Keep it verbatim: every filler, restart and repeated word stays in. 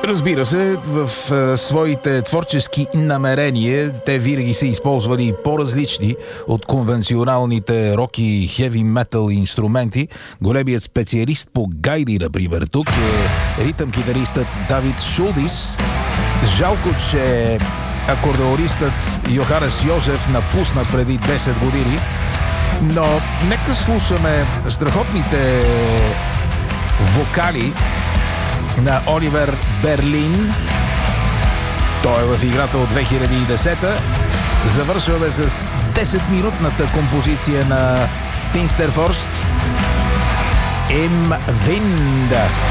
Разбира се, в а, своите творчески намерения те винаги са използвали по-различни от конвенционалните рок и хеви метал инструменти. Големият специалист по гайди, например, тук е ритъм-китаристът Давид Шулдис. Жалко, че акордеонистът Йоханес Йозеф напусна преди десет години, но нека слушаме страхотните вокали на Оливер Берлин. Той е в играта от две хиляди и десета. Завършваме с десет-минутната композиция на Финстерфорст Им Винда.